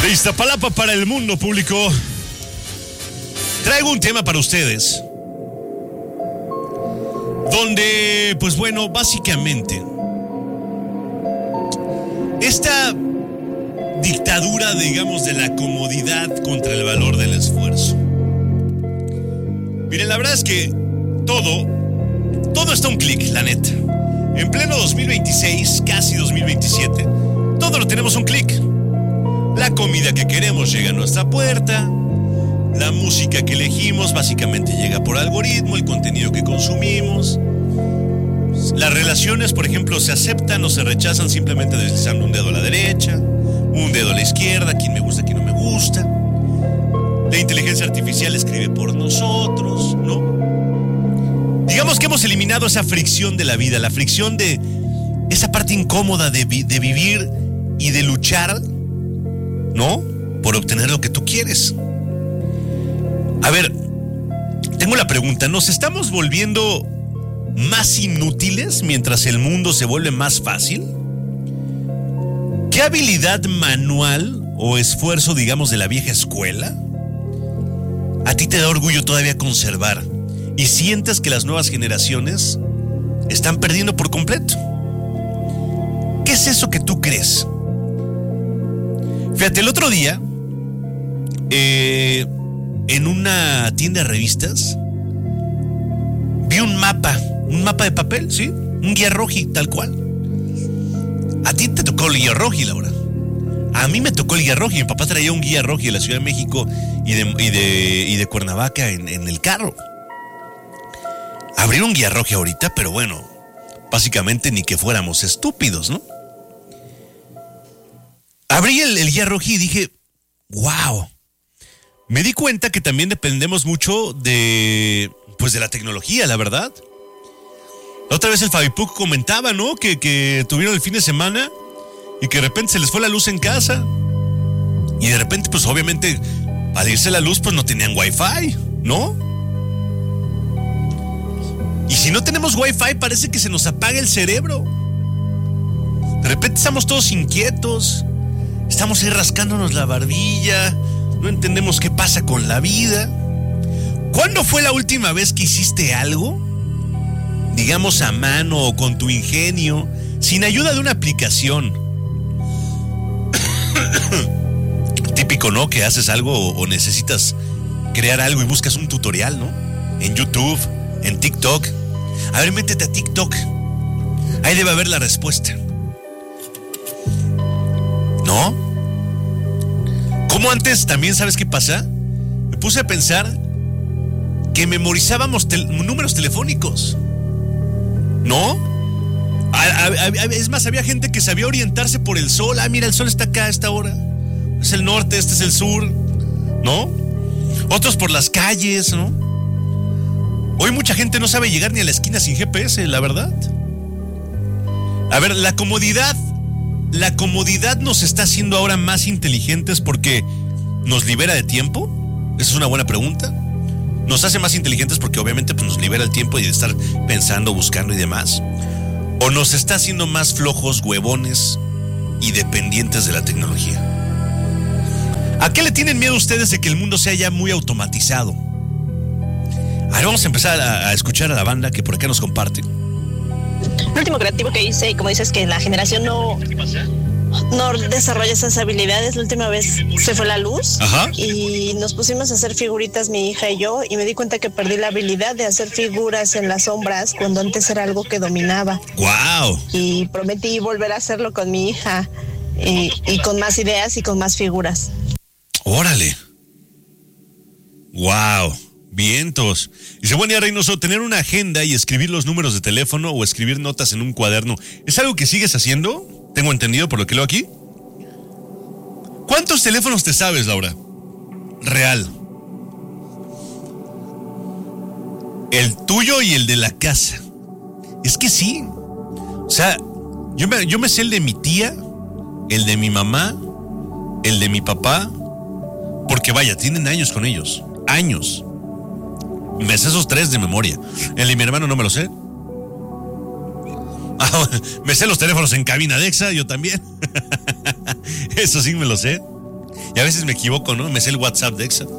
De Iztapalapa para el mundo, público. Traigo un tema para ustedes. Donde, pues bueno, básicamente esta dictadura, digamos, de la comodidad contra el valor del esfuerzo. Miren, la verdad es que todo está a un clic, la neta. En pleno 2026, casi 2027, todo lo tenemos a un clic. La comida que queremos llega a nuestra puerta. La música que elegimos básicamente llega por algoritmo, el contenido que consumimos. Las relaciones, por ejemplo, se aceptan o se rechazan simplemente deslizando un dedo a la derecha, un dedo a la izquierda, quién me gusta, quién no me gusta. La inteligencia artificial escribe por nosotros, ¿no? Digamos que hemos eliminado esa fricción de la vida, la fricción de esa parte incómoda de vivir y de luchar, ¿no? Por obtener lo que tú quieres. A ver, tengo la pregunta, ¿nos estamos volviendo más inútiles mientras el mundo se vuelve más fácil? ¿Qué habilidad manual o esfuerzo, digamos, de la vieja escuela a ti te da orgullo todavía conservar y sientes que las nuevas generaciones están perdiendo por completo? ¿Qué es eso que tú crees? Fíjate, el otro día, en una tienda de revistas, vi un mapa de papel, ¿sí? Un guía roji, tal cual. A ti te tocó el guía roji, Laura. A mí me tocó el guía roji. Mi papá traía un guía roji de la Ciudad de México y de Cuernavaca en el carro. Abrir un guía roji ahorita, pero bueno, básicamente ni que fuéramos estúpidos, ¿no? Abrí el guía roji y dije, wow. Me di cuenta que también dependemos mucho de la tecnología, la verdad. La otra vez el Fabipuc comentaba, ¿no? Que tuvieron el fin de semana y que de repente se les fue la luz en casa. Y de repente, pues obviamente, al irse la luz, pues no tenían wifi, ¿no? Y si no tenemos wifi, parece que se nos apaga el cerebro. De repente estamos todos inquietos. Estamos ahí rascándonos la barbilla. No entendemos qué pasa con la vida. ¿Cuándo fue la última vez que hiciste algo, digamos a mano o con tu ingenio, sin ayuda de una aplicación? Típico, ¿no? Que haces algo o necesitas crear algo y buscas un tutorial, ¿no? En YouTube, en TikTok. A ver, métete a TikTok. Ahí debe haber la respuesta. ¿No? ¿Cómo antes también sabes qué pasa? Me puse a pensar que memorizábamos números telefónicos, ¿no? Es más, había gente que sabía orientarse por el sol. Ah, mira, el sol está acá a esta hora. Es el norte, este es el sur, ¿no? Otros por las calles, ¿no? Hoy mucha gente no sabe llegar ni a la esquina sin GPS, la verdad. A ver, la comodidad nos está haciendo ahora más inteligentes porque nos libera de tiempo. Esa es una buena pregunta. Nos hace más inteligentes porque obviamente pues, nos libera el tiempo y de estar pensando, buscando y demás. O nos está haciendo más flojos, huevones y dependientes de la tecnología. ¿A qué le tienen miedo ustedes de que el mundo sea ya muy automatizado? Ahora vamos a empezar a escuchar a la banda que por acá nos comparte. El último creativo que hice, como dices, que la generación no desarrolla esas habilidades. La última vez se fue la luz. Ajá. Y nos pusimos a hacer figuritas, mi hija y yo, y me di cuenta que perdí la habilidad de hacer figuras en las sombras cuando antes era algo que dominaba. ¡Wow! Y prometí volver a hacerlo con mi hija y con más ideas y con más figuras. ¡Órale! ¡Wow! Vientos. Dice, buen día, Reynoso, tener una agenda y escribir los números de teléfono o escribir notas en un cuaderno, ¿es algo que sigues haciendo? Tengo entendido por lo que leo aquí. ¿Cuántos teléfonos te sabes, Laura? Real. El tuyo y el de la casa. Es que sí. O sea, yo me sé el de mi tía, el de mi mamá, el de mi papá, porque vaya, tienen años con ellos. Años. Me sé esos 3 de memoria. El de mi hermano no me lo sé. Me sé los teléfonos en cabina de EXA, yo también. Eso sí me lo sé. Y a veces me equivoco, ¿no? Me sé el WhatsApp de Exa.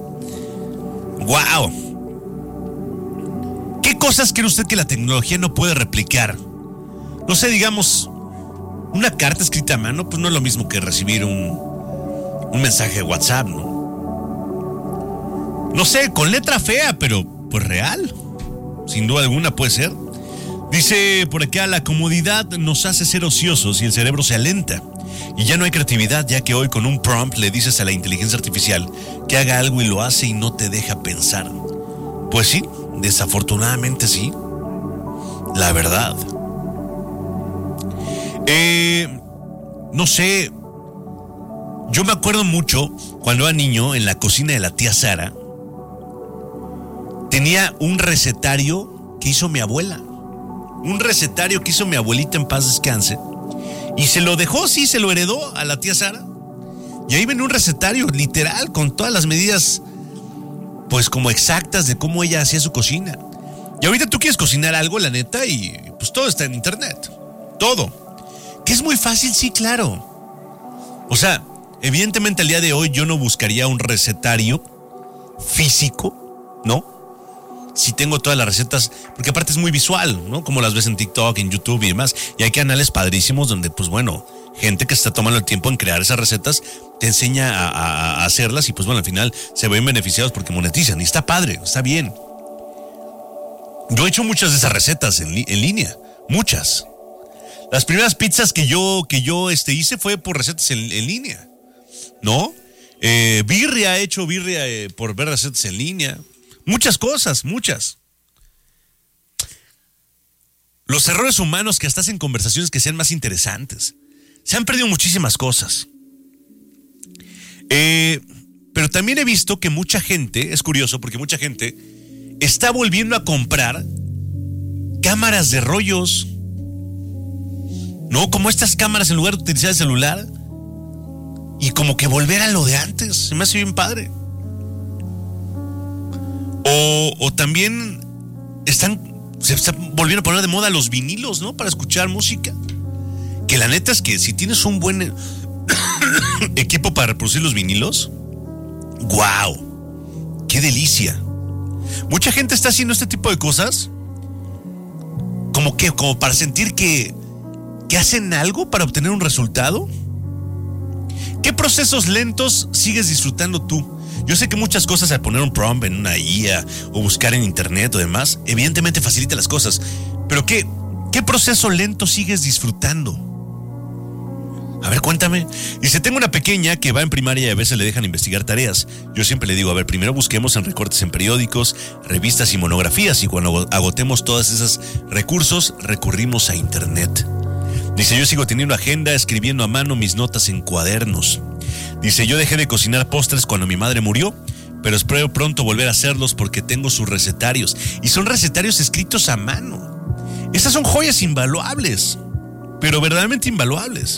¡Wow! ¿Qué cosas cree usted que la tecnología no puede replicar? No sé, digamos, una carta escrita a mano, pues no es lo mismo que recibir un mensaje de WhatsApp, ¿no? No sé, con letra fea, pero pues real. Sin duda alguna puede ser. Dice por acá, la comodidad nos hace ser ociosos y el cerebro se alenta. Y ya no hay creatividad, ya que hoy con un prompt le dices a la inteligencia artificial que haga algo y lo hace y no te deja pensar. Pues sí, desafortunadamente sí. La verdad. No sé. Yo me acuerdo mucho cuando era niño en la cocina de la tía Sara. Tenía un recetario que hizo mi abuela. Un recetario que hizo mi abuelita, en paz descanse. Y se lo dejó, sí, se lo heredó a la tía Sara. Y ahí venía un recetario literal con todas las medidas, pues como exactas de cómo ella hacía su cocina. Y ahorita tú quieres cocinar algo, la neta, y pues todo está en internet. Todo. Que es muy fácil, sí, claro. O sea, evidentemente al día de hoy yo no buscaría un recetario físico, ¿no? Si tengo todas las recetas, porque aparte es muy visual, ¿no? Como las ves en TikTok, en YouTube y demás. Y hay canales padrísimos donde, pues bueno, gente que está tomando el tiempo en crear esas recetas te enseña a hacerlas y pues bueno, al final se ven beneficiados porque monetizan. Y está padre, está bien. Yo he hecho muchas de esas recetas en línea, muchas. Las primeras pizzas que yo hice fue por recetas en línea, ¿no? Birria, he hecho birria por ver recetas en línea. Muchas cosas, muchas. Los errores humanos que hasta hacen conversaciones que sean más interesantes. Se han perdido muchísimas cosas. Pero también he visto que mucha gente, es curioso porque mucha gente está volviendo a comprar cámaras de rollos. No, como estas cámaras en lugar de utilizar el celular. Y como que volver a lo de antes. Se me hace bien padre. O también se están volviendo a poner de moda los vinilos, ¿no? Para escuchar música. Que la neta es que si tienes un buen equipo para reproducir los vinilos, ¡guau! ¡Qué delicia! Mucha gente está haciendo este tipo de cosas como para sentir que hacen algo para obtener un resultado. ¿Qué procesos lentos sigues disfrutando tú? Yo sé que muchas cosas al poner un prompt en una IA o buscar en internet o demás, evidentemente facilita las cosas. Pero ¿qué proceso lento sigues disfrutando? A ver, cuéntame. Dice, tengo una pequeña que va en primaria y a veces le dejan investigar tareas. Yo siempre le digo, a ver, primero busquemos en recortes en periódicos, revistas y monografías, y cuando agotemos todos esos recursos, recurrimos a internet. Dice, yo sigo teniendo agenda, escribiendo a mano mis notas en cuadernos. Dice, yo dejé de cocinar postres cuando mi madre murió, pero espero pronto volver a hacerlos porque tengo sus recetarios. Y son recetarios escritos a mano. Esas son joyas invaluables, pero verdaderamente invaluables.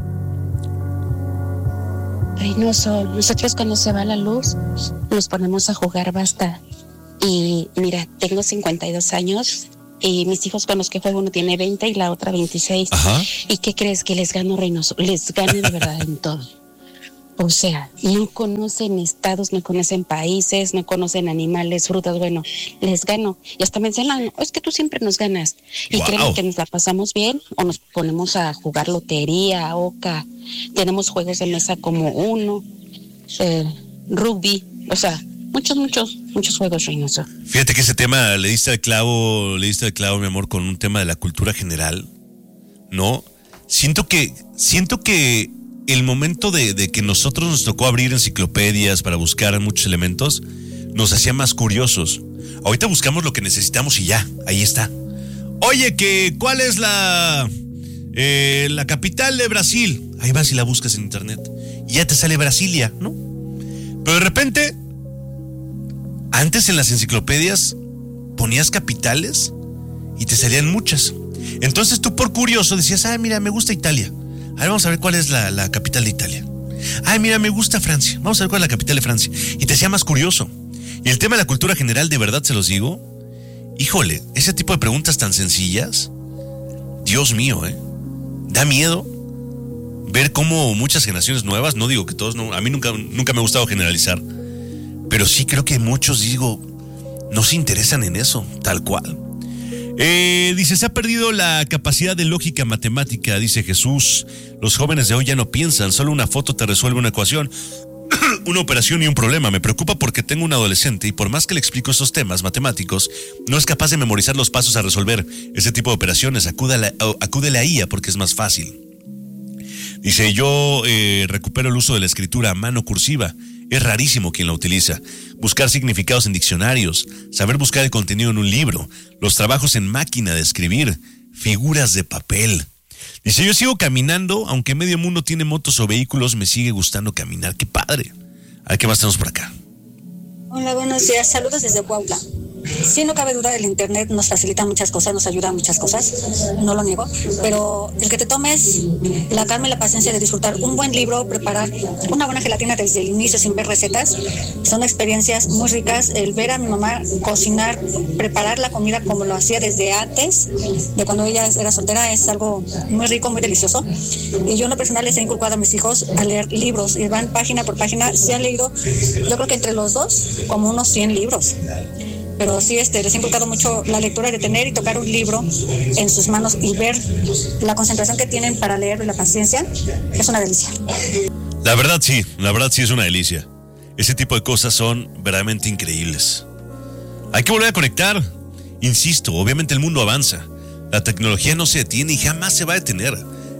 Reynoso, nosotros cuando se va la luz nos ponemos a jugar basta. Y mira, tengo 52 años y mis hijos con los que juego, uno tiene 20 y la otra 26. Ajá. ¿Y qué crees? Que les gano, Reynoso, les gano de verdad en todo. O sea, no conocen estados, no conocen países, no conocen animales, frutas, bueno, les gano. Y hasta me enseñan, es que tú siempre nos ganas. Y wow, creen que nos la pasamos bien o nos ponemos a jugar lotería, oca. Tenemos juegos de mesa como Uno, rugby, o sea, muchos juegos, Reynoso. Fíjate que ese tema le diste al clavo, mi amor, con un tema de la cultura general, ¿no? Siento que el momento de que nosotros nos tocó abrir enciclopedias para buscar muchos elementos, nos hacía más curiosos. Ahorita buscamos lo que necesitamos y ya, ahí está. Oye, ¿cuál es la capital de Brasil? Ahí vas y la buscas en internet y ya te sale Brasilia, ¿no? Pero de repente, antes en las enciclopedias ponías capitales y te salían muchas. Entonces tú por curioso decías, mira, me gusta Italia. A ver, vamos a ver cuál es la capital de Italia. Mira, me gusta Francia. Vamos a ver cuál es la capital de Francia. Y te hacía más curioso. Y el tema de la cultura general, de verdad se los digo, híjole, ese tipo de preguntas tan sencillas, Dios mío, da miedo ver cómo muchas generaciones nuevas, no digo que todos, no, a mí nunca me ha gustado generalizar, pero sí creo que muchos, no se interesan en eso, tal cual. Dice, se ha perdido la capacidad de lógica matemática, dice Jesús. Los jóvenes de hoy ya no piensan, solo una foto te resuelve una ecuación, una operación y un problema. Me preocupa porque tengo un adolescente y por más que le explico estos temas matemáticos, no es capaz de memorizar los pasos a resolver ese tipo de operaciones. Acude a la IA porque es más fácil. Dice, yo recupero el uso de la escritura a mano cursiva. Es rarísimo quien la utiliza. Buscar significados en diccionarios, saber buscar el contenido en un libro, los trabajos en máquina de escribir, figuras de papel. Dice, yo sigo caminando, aunque medio mundo tiene motos o vehículos, me sigue gustando caminar. ¡Qué padre! A ver, ¿qué más tenemos por acá? Hola, buenos días. Saludos desde Cuautla. Sí, no cabe duda, el internet nos facilita muchas cosas, nos ayuda a muchas cosas, no lo niego, pero el que te tomes la calma y la paciencia de disfrutar un buen libro, preparar una buena gelatina desde el inicio sin ver recetas, son experiencias muy ricas. El ver a mi mamá cocinar, preparar la comida como lo hacía desde antes, de cuando ella era soltera, es algo muy rico, muy delicioso. Y yo en lo personal les he inculcado a mis hijos a leer libros, y van página por página, se han leído, yo creo que entre los dos, como unos 100 libros. Pero sí, les he inculcado mucho la lectura, de tener y tocar un libro en sus manos y ver la concentración que tienen para leerlo y la paciencia, es una delicia. La verdad sí es una delicia. Ese tipo de cosas son verdaderamente increíbles. Hay que volver a conectar. Insisto, obviamente el mundo avanza. La tecnología no se detiene y jamás se va a detener.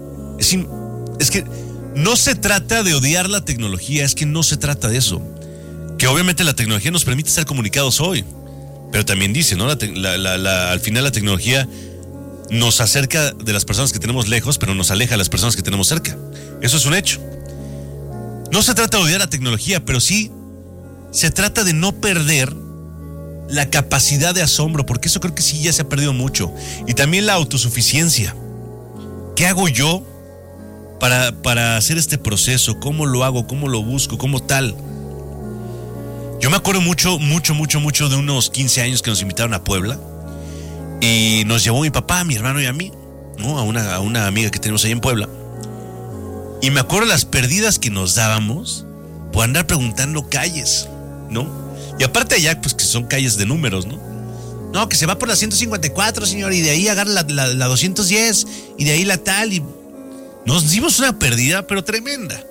Es que no se trata de odiar la tecnología, es que no se trata de eso. Que obviamente la tecnología nos permite estar comunicados hoy. Pero también dice, ¿no? Al final la tecnología nos acerca de las personas que tenemos lejos, pero nos aleja de las personas que tenemos cerca. Eso es un hecho. No se trata de odiar la tecnología, pero sí se trata de no perder la capacidad de asombro, porque eso creo que sí ya se ha perdido mucho. Y también la autosuficiencia. ¿Qué hago yo para hacer este proceso? ¿Cómo lo hago? ¿Cómo lo busco? ¿Cómo tal? Yo me acuerdo mucho de unos 15 años que nos invitaron a Puebla y nos llevó mi papá, mi hermano y a mí, ¿no? A una amiga que tenemos ahí en Puebla. Y me acuerdo las perdidas que nos dábamos por andar preguntando calles, ¿no? Y aparte allá, pues que son calles de números, ¿no? No, que se va por la 154, señor, y de ahí agarra la 210, y de ahí la tal, y nos dimos una perdida, pero tremenda.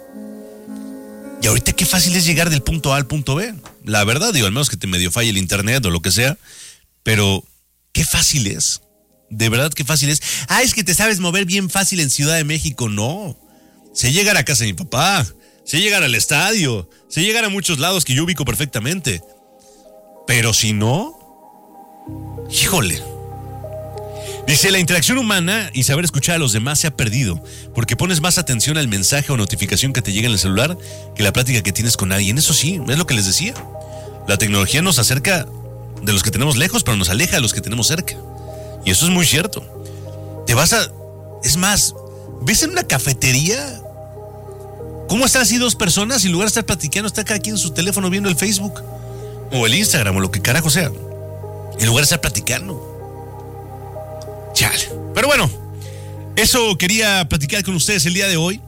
Y ahorita qué fácil es llegar del punto A al punto B. La verdad, al menos que te medio falle el internet o lo que sea, pero qué fácil es. De verdad, qué fácil es. Es que te sabes mover bien fácil en Ciudad de México. No. Sé llegar a casa de mi papá, sé llegar al estadio, sé llegar a muchos lados que yo ubico perfectamente. Pero si no, híjole. Dice, la interacción humana y saber escuchar a los demás se ha perdido, porque pones más atención al mensaje o notificación que te llega en el celular que la plática que tienes con alguien. Eso sí, es lo que les decía. La tecnología nos acerca de los que tenemos lejos, pero nos aleja de los que tenemos cerca. Y eso es muy cierto. Es más, ¿ves en una cafetería cómo están así dos personas y en lugar de estar platicando, está cada quien en su teléfono viendo el Facebook o el Instagram o lo que carajo sea, en lugar de estar platicando? Chale. Pero bueno, eso quería platicar con ustedes el día de hoy.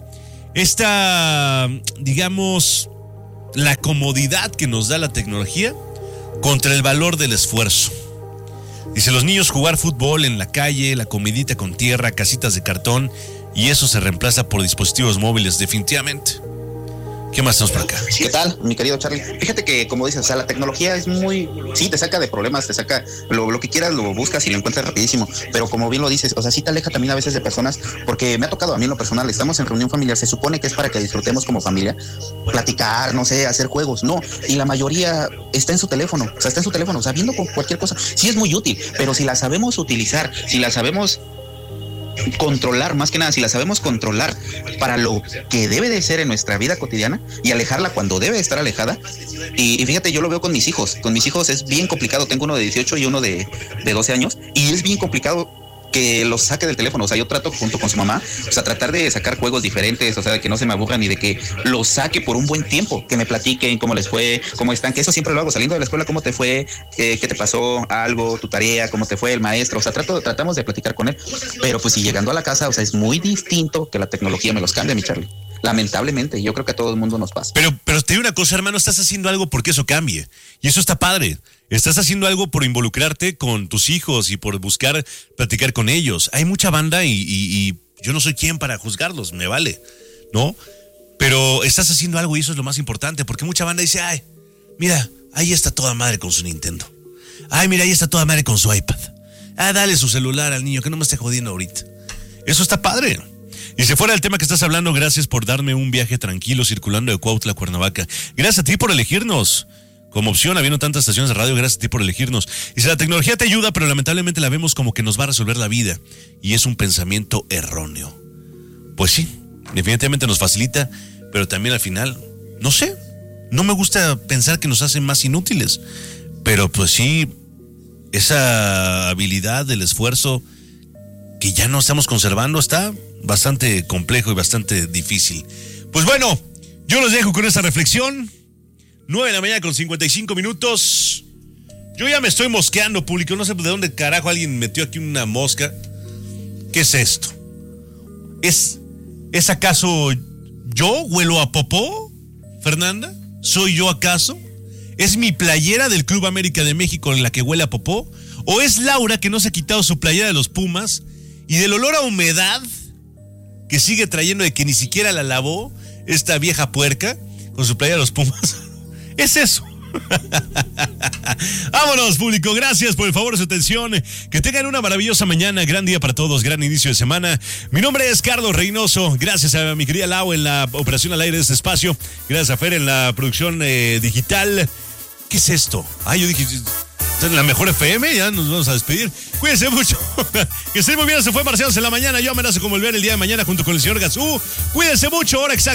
Esta, digamos, la comodidad que nos da la tecnología contra el valor del esfuerzo. Dice, los niños jugar fútbol en la calle, la comidita con tierra, casitas de cartón, y eso se reemplaza por dispositivos móviles, definitivamente. ¿Qué más tenemos por acá? ¿Qué tal, mi querido Charlie? Fíjate que, como dices, la tecnología es muy... Sí, te saca de problemas, te saca lo que quieras, lo buscas y lo encuentras rapidísimo. Pero como bien lo dices, sí te aleja también a veces de personas, porque me ha tocado a mí en lo personal, estamos en reunión familiar, se supone que es para que disfrutemos como familia, platicar, no sé, hacer juegos, no. Y la mayoría está en su teléfono, viendo cualquier cosa. Sí es muy útil, pero si la sabemos utilizar, si la sabemos controlar, más que nada, si la sabemos controlar para lo que debe de ser en nuestra vida cotidiana y alejarla cuando debe estar alejada. Y fíjate, yo lo veo con mis hijos es bien complicado. Tengo uno de 18 y uno de 12 años y es bien complicado que los saque del teléfono. O sea, yo trato junto con su mamá, o sea, tratar de sacar juegos diferentes, o sea, de que no se me aburran y de que los saque por un buen tiempo, que me platiquen cómo les fue, cómo están, que eso siempre lo hago, saliendo de la escuela, cómo te fue, qué te pasó, algo, tu tarea, cómo te fue el maestro, o sea, tratamos de platicar con él, pero pues si llegando a la casa, o sea, es muy distinto que la tecnología me los cambie, mi Charlie. Lamentablemente, yo creo que a todo el mundo nos pasa. Pero te digo una cosa, hermano, estás haciendo algo porque eso cambie. Y eso está padre. Estás haciendo algo por involucrarte con tus hijos y por buscar platicar con ellos. Hay mucha banda y yo no soy quien para juzgarlos, me vale, ¿no? Pero estás haciendo algo y eso es lo más importante, porque mucha banda dice, ay, mira, ahí está toda madre con su Nintendo. Ay, mira, ahí está toda madre con su iPad. Ah, dale su celular al niño, que no me esté jodiendo ahorita. Eso está padre. Y si fuera el tema que estás hablando, gracias por darme un viaje tranquilo circulando de Cuautla a Cuernavaca. Gracias a ti por elegirnos como opción, habiendo tantas estaciones de radio, gracias a ti por elegirnos. Y si la tecnología te ayuda, pero lamentablemente la vemos como que nos va a resolver la vida. Y es un pensamiento erróneo. Pues sí, definitivamente nos facilita, pero también al final, no sé, no me gusta pensar que nos hacen más inútiles. Pero pues sí, esa habilidad del esfuerzo que ya no estamos conservando está bastante complejo y bastante difícil. Pues bueno, yo los dejo con esta reflexión. 9:55 a.m. Yo ya me estoy mosqueando, público. No sé de dónde carajo alguien metió aquí una mosca. ¿Qué es esto? ¿Es acaso yo huelo a popó, Fernanda? ¿Soy yo acaso? ¿Es mi playera del Club América de México en la que huele a popó? ¿O es Laura que no se ha quitado su playera de los Pumas y del olor a humedad que sigue trayendo de que ni siquiera la lavó esta vieja puerca con su playera de los Pumas? Es eso. Vámonos, público, gracias por el favor de su atención. Que tengan una maravillosa mañana, gran día para todos, gran inicio de semana. Mi nombre es Carlos Reynoso, gracias a mi querida Lau en la operación al aire de este espacio, gracias a Fer en la producción digital. ¿Qué es esto? Yo dije, en la mejor FM, ya nos vamos a despedir. Cuídense mucho. Que estén muy bien, se fue Marcianos en la mañana. Yo amenazo con volver el día de mañana junto con el señor Gazú. Cuídense mucho, hora exacta.